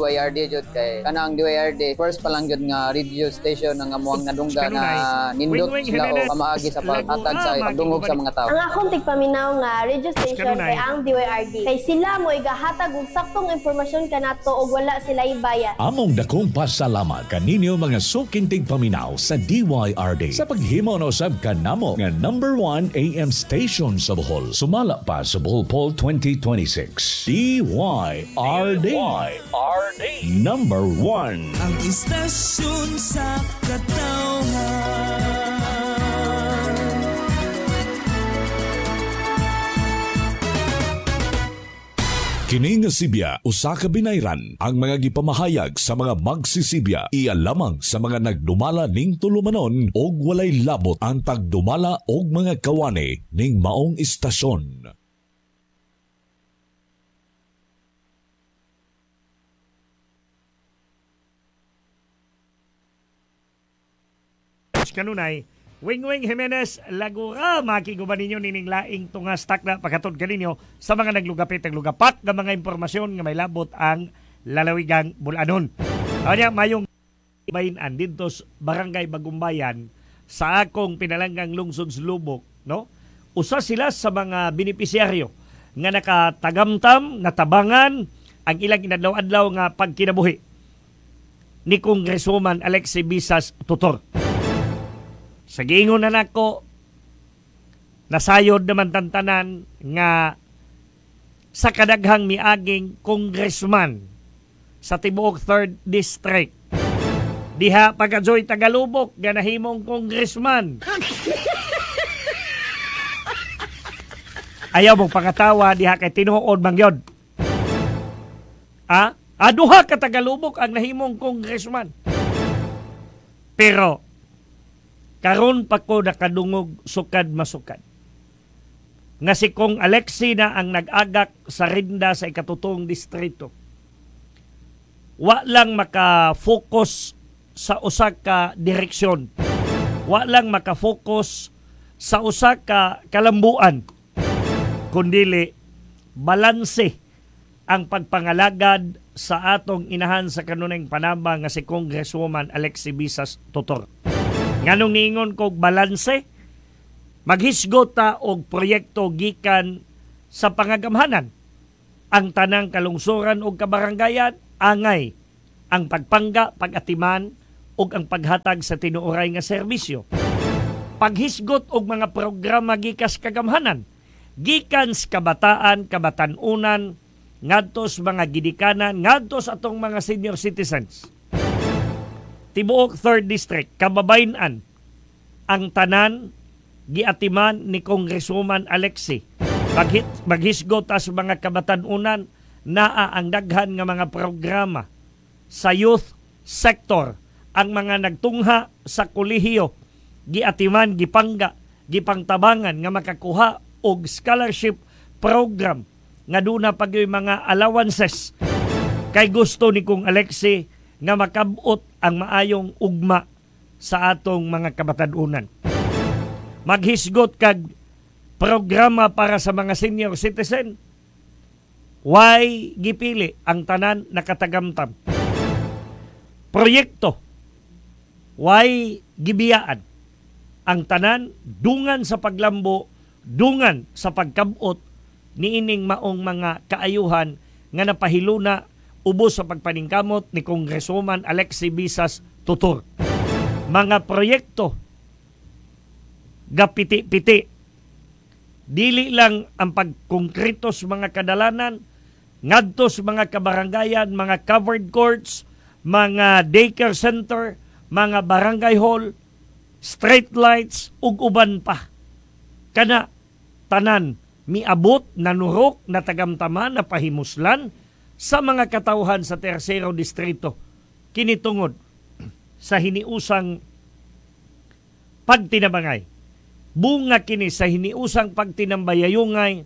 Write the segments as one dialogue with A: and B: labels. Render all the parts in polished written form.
A: DYRD jud kay kana ang DYRD first pa lang jud nga radio station nga muang nadungga nga nindot sila o pamaagi sa paghatag sa pagdungog sa mga tao.
B: Ang akong tigpaminaw nga radio station kay ang DYRD kay sila mo igahatag og saktong impormasyon kanato og wala sila ibayad.
C: Among dakong pasalamat kaninyo mga sukintig paminaw sa DYRD sa paghimo na usab kanamo nga number 1 AM station sa Bohol. Sumala pa sa Bohol Poll 2026. DYRD. Number 1.
D: Ang istasyon sa katawhan.
C: Kini nga Sibya, usa ka binayran ang mga gipamahayag sa mga magsisibya. Iya lamang sa mga nagdumala ning tulumanon og walay labot ang pagdumala og mga kawani ning maong istasyon.
E: Kanunay, Wing Jimenez Lagura, makiguban ninyo nining laing tunga stock na pagkatod kaninyo sa mga naglugapat ng mga impormasyon nga may labot ang lalawigang Bulanon. Kanya, mayong ibayin-an dito Barangay Bagumbayan sa akong pinalanggang lungsod Lubok, no? Usa sila sa mga benepisyaryo nga nakatagamtam, natabangan ang ilang inadlaw-adlaw nga pagkinabuhi ni Congresswoman Alexie Bisas Tutor. Sa giingon na nako, nasayod naman tantanan nga sa kadaghang miaging congressman sa tibuok 3rd District. Diha pagka-Joy Tagalubok, ganahimong congressman. Ayaw mong pangatawa, diha kay tinuod mangyod. Duha ka Tagalubok ang nahimong congressman. Pero, karon pa ko nakadungog sukad masukad. Nga si Kong Alexie na ang nag-agak sa rinda sa ikatutong distrito. Wa lang maka-focus sa usa ka direksyon. Wa lang maka-focus sa usa ka kalambuan. Kundili, balanse ang pagpangalagad sa atong inahan sa kanunay panamba nga si Congresswoman Alexie Bisas Tutor. Nganong ningon kog balanse, maghisgot ta og proyekto gikan sa pangagamhanan. Ang tanang kalungsuran og kabarangayan, angay ang pagpangga, pag-atiman ug ang paghatag sa tinuoray nga serbisyo. Paghisgot og mga programa gikas kagamhanan, gikan sa kabataan, kabatanunan, ngadtos mga gidikanan, ngadtos atong mga senior citizens. Tibuok 3rd District, kababayan-an ang tanan giatiman ni Congresswoman Alexie. Maghisgot sa mga kabatanunan naa ang daghan nga mga programa sa youth sector, ang mga nagtungha sa kolehiyo giatiman, gipangga, gipangtabangan nga makakuha og scholarship program nga duna pag mga allowances. Kay gusto ni Kong Alexie nga makabot ang maayong ugma sa atong mga kabatanunan. Maghisgot kag programa para sa mga senior citizen. Why gipili ang tanan nakatagamtam? Proyekto. Why gibiyaan ang tanan dungan sa paglambo, dungan sa pagkabot niining maong mga kaayuhan nga napahiluna ubos sa pagpaningkamot ni Congresswoman Alexie Bisas Tutor. Mga proyekto gapiti-piti. Dili lang ang pagkongkrito sa mga kadalanan, ngadto sa mga kabarangayan, mga covered courts, mga daycare center, mga barangay hall, street lights, ug uban pa. Kana tanan miabot, nanurok, natagamtaman, napahimuslan sa mga katawhan sa Tercero Distrito. Kinitungod sa hiniusang pagtinabangay. Bunga kini sa hiniusang pagtinambayayungay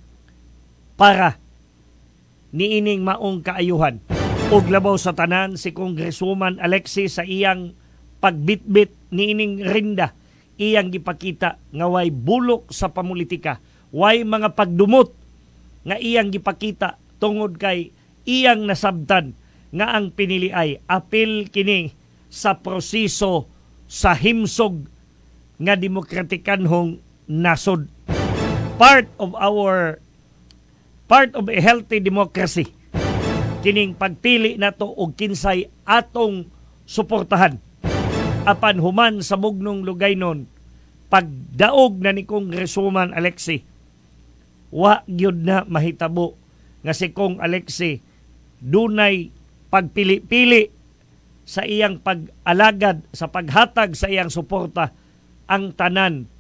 E: para niining maong kaayuhan. Og labaw sa tanan si Congresswoman Alexie sa iyang pagbitbit niining rinda, iyang gipakita nga way bulok sa pamulitika, way mga pagdumot nga iyang gipakita tungod kay iyang nasabtan nga ang pinili ay apil kini sa proseso sa himsog nga demokratikanhong nasod. Part of a healthy democracy kining pagpili nato og kinsay atong suportahan apan human sa bugnong lugaynon pagdaog na ni Congresswoman Alexie wa gyud na mahitabo nga si Kong Alexie dunay pagpili-pili sa iyang pag-alagad sa paghatag sa iyang suporta. Ang tanan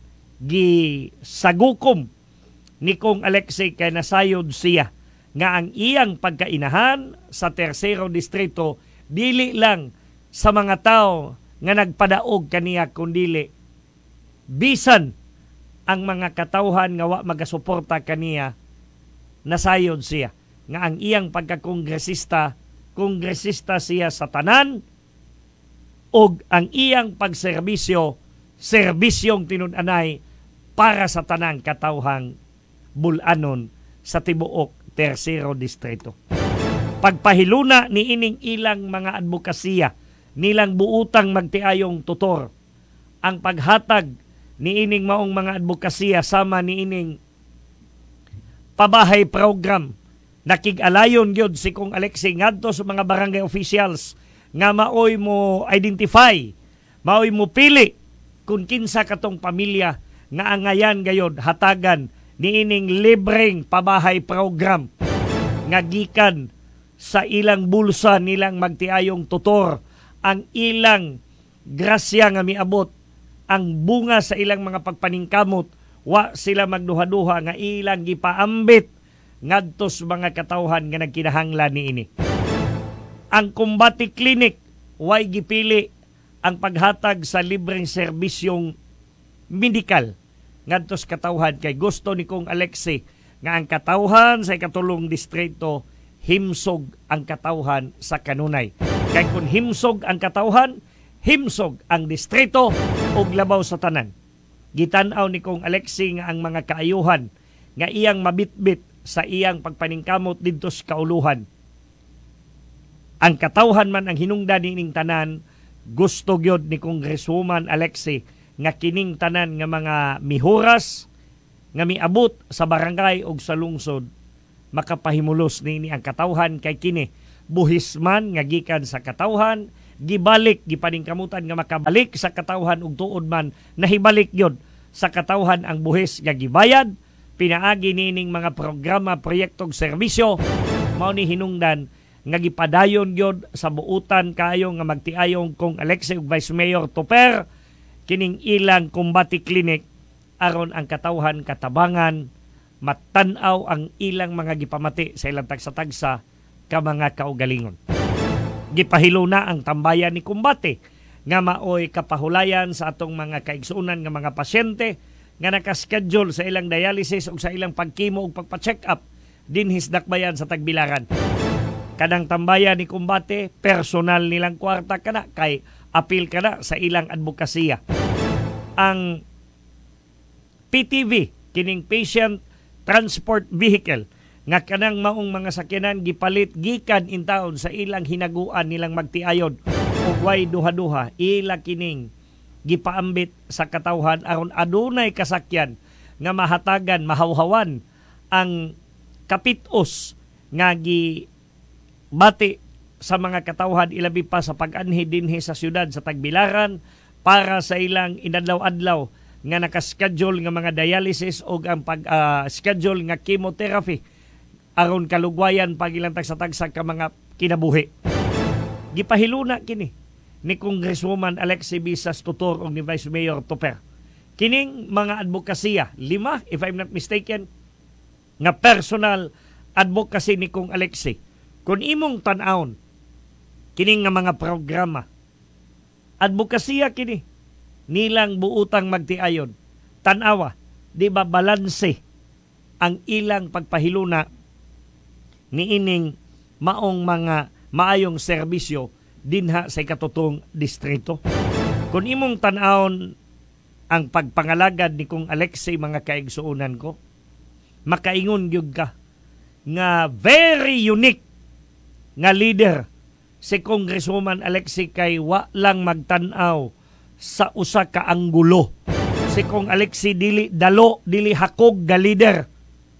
E: gisagukom ni Kong Alexie kay nasayod siya nga ang iyang pagkainahan sa Tercero Distrito dili lang sa mga tao nga nagpadaog kaniya kundili bisan ang mga katawhan nga wa magasuporta kaniya nasayod siya nga ang iyang pagkakongresista siya sa tanan og ang iyang pagserbisyo serbisyong tinud-anay para sa tanang katawhang bulanon sa tibuok Tercero Distrito. Pagpahiluna ni ining ilang mga advokasya nilang buutang magtiayong tutor ang paghatag ni ining maong mga advokasya sama ni ining pabahay program nakig-alayon gyud si Kong Alexie ngadto sa mga barangay officials nga maoy mo identify, maoy mo pili kung kinsa katong pamilya nga angayan gayod hatagan ni ining libreng pabahay program nga gikan sa ilang bulsa nilang magtiayong tutor ang ilang grasya nga miabot ang bunga sa ilang mga pagpaningkamot wa sila magduha-duha nga ilang gipaambit ngadtos mga katawhan nga nagkinahanglan niini. Ang Combati Clinic way gipili ang paghatag sa libreng serbisyong medikal ngadtos katawhan kay gusto ni Kong Alexie nga ang katawhan sa ikatulong distrito himsog ang katawhan sa kanunay. Kay kung himsog ang katawhan, himsog ang distrito og labaw sa tanan. Gitan-aw ni Kong Alexie nga ang mga kaayuhan nga iyang mabitbit sa iyang pagpaningkamot didto sa kauluhan. Ang katawhan man ang hinungdan nining tanan, gusto gyud ni Congresswoman Alexie nga kining tanan nga mga mihuras nga miabot sa barangay ug sa lungsod makapahimulos nini ang katawhan kay kini buhis man nga gikan sa katawhan gibalik gipaningkamutan nga makabalik sa katawhan ug tuod man nahibalik gyud sa katawhan ang buhis nga gibayad pinaagi nining mga programa proyekto ug serbisyo mao ni hinungdan nga gipadayon gyud sa buutan kaayo nga magtiayong Kong Alexie ug Vice Mayor Toper kining ilang Combati Clinic aron ang katawhan katabangan matan-aw ang ilang mga gipamati sa ilang tagsa-tagsa ka mga kaugalingon. Gipahilo na ang tambayan ni Combati nga maoy kapahulayan sa atong mga kaigsuunan nga mga pasyente nga nakaschedule sa ilang dialysis o sa ilang pagkimo o pagpa-check up dinhis dakbayan sa Tagbilaran. Kadang tambayan ni Combati, personal nilang kwarta kana kay apil kana sa ilang advokasya. Ang PTV, kining Patient Transport Vehicle, nga kanang maong mga sakyanan gipalit gikan in taon sa ilang hinaguan nilang magtiayon o way duha-duha, ila kining gipaambit sa katawhan aron adunay kasakyan nga mahatagan, mahawhawan ang kapitos nga gibati sa mga katawhan ilabi pa sa pag-anhi dinhi sa syudad sa Tagbilaran para sa ilang inadlaw-adlaw nga nakaschedule nga mga dialysis o ang pag-schedule nga chemotherapy aron kalugwayan pag ilang tagsa-tagsa ka mga kinabuhi. Gipahiluna kini ni Congresswoman Alexie Bisas Tutor o ni Vice Mayor Toper. Kining mga advokasya, 5 if I'm not mistaken, nga personal advocacy ni Kong Alexie. Kung imong tan-aon kining nga mga programa, advokasya kini nilang buutang magtiayon. Tanawa, di ba balanse ang ilang pagpahiluna ni ining maong mga maayong serbisyo dinha sa ikatutong distrito. Kung imong tan-aon ang pagpangalagad ni Kong Alexie mga kaigsuunan ko, makaingon gyud ka nga very unique nga leader si Congresswoman Alexie kay wa lang magtan-aw sa usa ka anggulo. Si Kong Alexie dili dalo, dili hakog ga leader.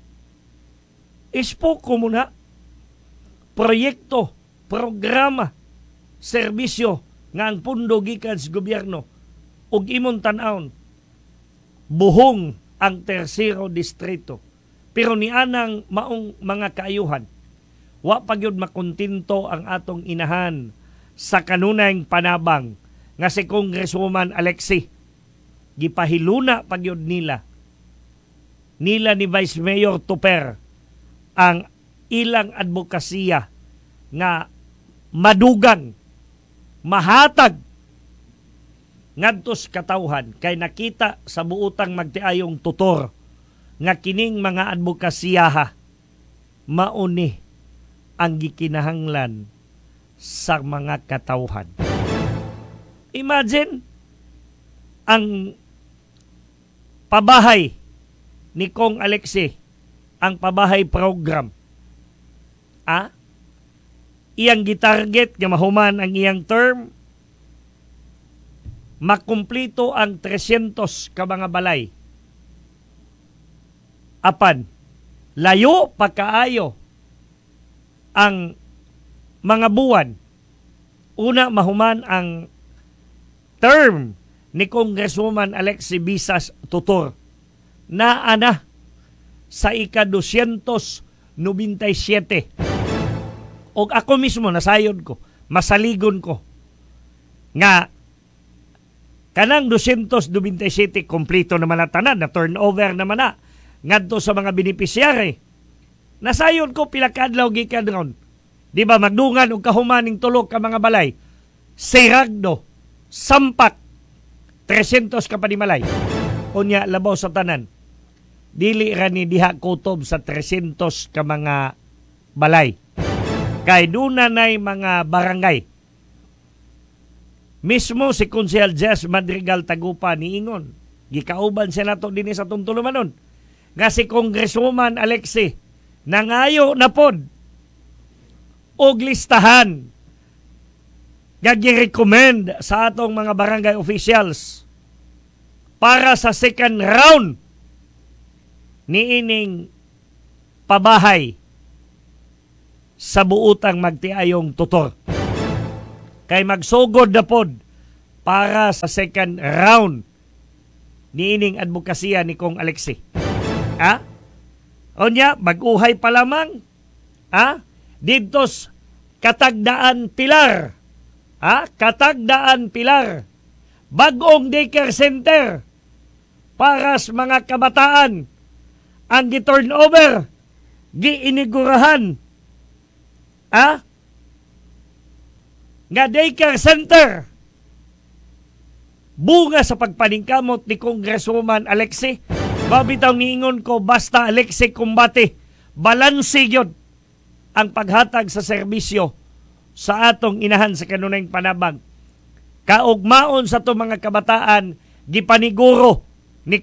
E: Ispo ko muna proyekto, programa, serbisyo nga ang pundo gikan sa gobyerno ug imong tan-awon buhong ang tersero distrito. Pero ni anang maong mga kaayuhan, wa pagyud makontinto ang atong inahan sa kanunayng panabang nga si Congresswoman Alexie. Gipahiluna pagyud nila ni Vice Mayor Tuper ang ilang advokasya nga madugang, mahatag ngadtos katawhan kay nakita sa buutang magtiayong tutor nga kining mga advokasyaha mauni ang gikinahanglan sa mga katawhan. Imagine ang pabahay ni Kong Alexie, ang pabahay program. Iyang gitarget nga mahuman ang iyang term, makumplito ang 300 ka mga balay. Apan, layo pa kaayo ang mga buwan. Una, mahuman ang term ni Congresswoman Alexie Bisas Tutor na ana sa ika-297. O ako mismo nasayod ko, masaligon ko nga kanang 297 kompleto naman na tanan, na turnover naman na ngadto sa mga beneficiary. Nasayod ko pila ka adlaw gikan ron. Di ba magdungan og kahumaning tulog ka mga balay. Siragdo, Sampak, 300 ka panimalay. Unya labaw sa tanan. Dili ra ni diha kutob sa 300 ka mga balay. Kay duna nay mga barangay. Mismo si Konsehal Jess Madrigal Tagupa niingon, gikauban siya nato dinhi sa Tumtulumanon, nga si Congresswoman Alexie nangayo na pod og listahan nga gi-recommend sa atong mga barangay officials para sa second round niining pabahay sa buutang magtiayong tutor. Kay magsugod na pod para sa second round niining advokasya ni Kong Alexie. Onya, mag-uhay pa lamang. Didtos Katagdaan Pilar. Katagdaan Pilar. Bagong daycare center para sa mga kabataan. Ang gi-turnover, gi-inigurahan. Nga daycare center. Bunga sa pagpaningkamot ni Congresswoman Alexie. Babitaw niingon ko, basta Alexie kumbate, balanse yun ang paghatag sa serbisyo sa atong inahan sa kanunayng panabang. Kaugmaon sa itong mga kabataan, gipaniguro ni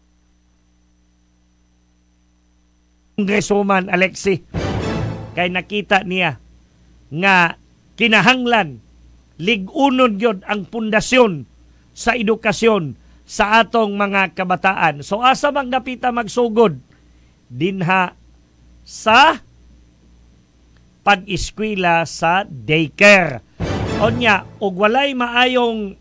E: Congresswoman Alexie. Kay nakita niya nga kinahanglan lig-unon yun ang pundasyon sa edukasyon sa atong mga kabataan. So asa mang napita magsugod dinha sa pag-eskwela sa daycare. Onya, ug walay maayong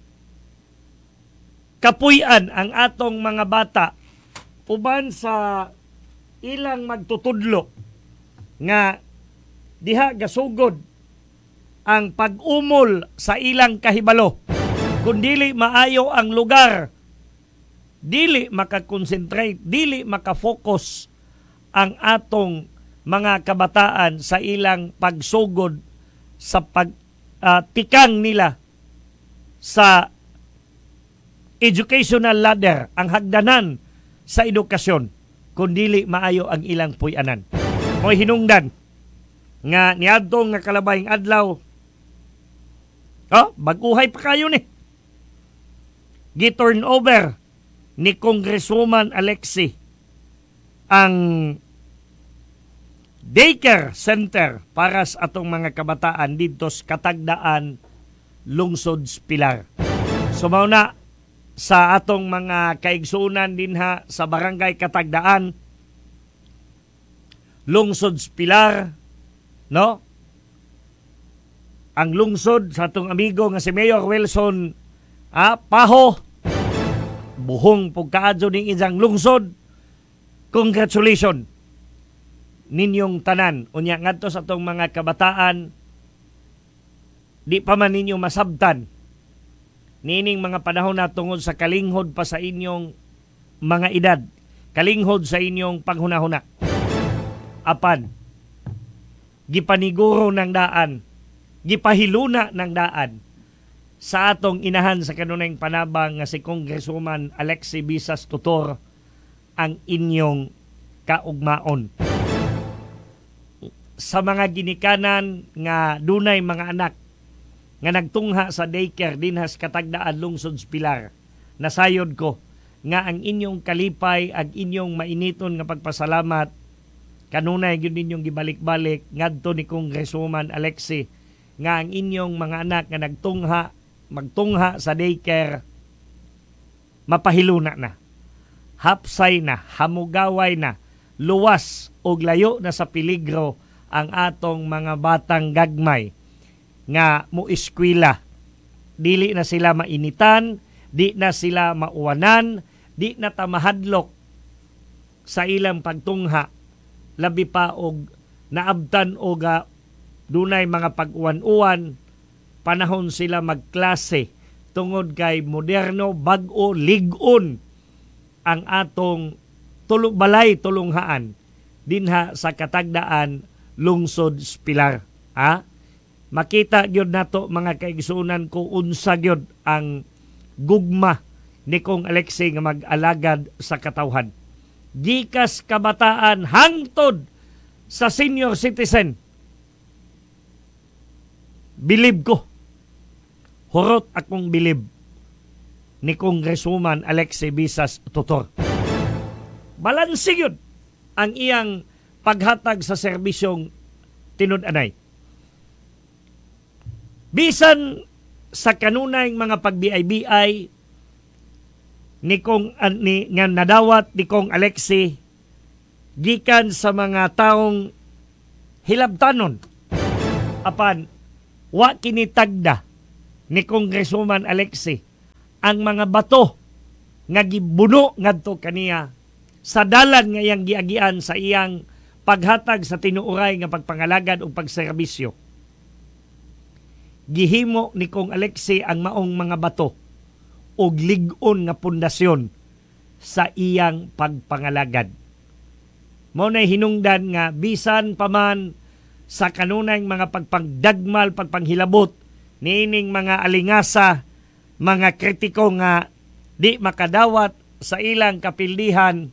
E: kapuy-an ang atong mga bata uban sa ilang magtutudlo nga diha gasugod ang pag-umol sa ilang kahibalo. Kung dili maayo ang lugar, dili makakonsentrate, dili makafocus ang atong mga kabataan sa ilang pagsugod sa pagtikang nila sa educational ladder, ang hagdanan sa edukasyon, kung dili maayo ang ilang puy-anan. Mo'y hinungdan nga niadtong nga kalabayng adlaw, baguhay pa kayo ni. Gi-turnover ni Congresswoman Alexie ang daycare center para sa atong mga kabataan dito sa Katagdaan, Lungsod Pilar. So mao na sa atong mga kaigsunan dinha sa Barangay Katagdaan, Lungsod Pilar, no? Ang lungsod sa atong amigo nga si Mayor Wilson Paho, buhong pagkaadyo ning isang lungsod. Congratulations ninyong tanan. Unya ngadto sa atong mga kabataan, di pa man ninyo masabtan nining mga panahon na tungod sa kalinghod pa sa inyong mga edad, kalinghod sa inyong panghunahuna. Apan gipaniguro ng daan, gipahiluna ng daan sa atong inahan sa kanunayng panabang nga si Congresswoman Alexie Visas Tutor ang inyong kaugmaon. Sa mga ginikanan nga dunay mga anak nga nagtungha sa daycare dinhas Katagdaan, Lungsod Pilar, nasayod ko nga ang inyong kalipay, ang inyong mainiton nga pagpasalamat kanunay gyud ninyong gibalik-balik ngadto ni Congresswoman Alexie nga ang inyong mga anak nga magtungha sa daycare mapahiluna na, hapsay na, hamugaway na, luwas o layo na sa peligro ang atong mga batang gagmay nga mueskwela. Dili na sila mainitan, di na sila mauwanan, di na tamahadlok sa ilang pagtungha, labi pa og naabtan o dunay mga pag-uwan-uwan, panahon sila magklase tungod kay moderno, bag-o, lig-on ang atong balay tulunghaan dinha sa Katagdaan, Lungsod Pilar. Makita gyud nato mga kaigsunan ko unsa gyud ang gugma ni Kong Alexie nga mag-alagad sa katawhan. Gikas kabataan hangtod sa senior citizen. Bilib ko. Hurot akong bilib ni Congresswoman Alexie Visas Tutor. Balanse yun ang iyang paghatag sa serbisyong tinud-anay. Bisan sa kanunay mga pag-BI-BI nga nadawat ni Kong Alexie gikan sa mga taong hilabtanon, apan wa kinitagda ni Congresswoman Alexie ang mga bato nga gibuno ngadto kaniya sa dalan nga iyang giagian sa iyang paghatag sa tinuoray nga pagpangalagad o pagserbisyo. Gihimo ni Kong Alexie ang maong mga bato og lig-on nga pundasyon sa iyang pagpangalagad. Mao nay hinungdan nga bisan pa man sa kanunay mga pagpangdagmal, pagpanghilabot niining mga alingasa, mga kritiko nga di makadawat sa ilang kapildihan,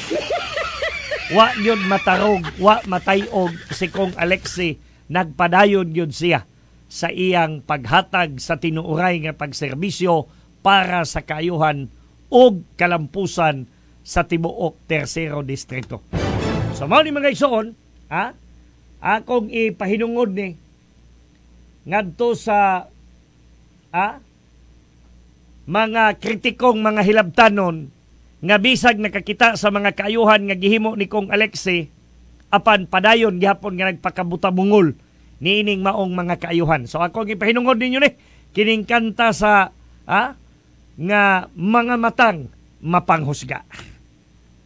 E: wa yun matarog, wa matayog si Kong Alexie, nagpadayon yun siya sa iyang paghatag sa tinuoray nga pagserbisyo para sa kaayuhan o kalampusan sa tibuok Tercero Distrito. So mao ni mga igsoon, akong ipahinungod ni ngadto sa mga kritikong mga hilabtanon nga bisag nakakita sa mga kaayuhan nga gihimo ni Kong Alexie, apan padayon gihapon nga nagpakabutabungol niining maong mga kaayuhan. So ako gipahinungod ninyo ni kining kanta sa nga mga matang mapanghusga.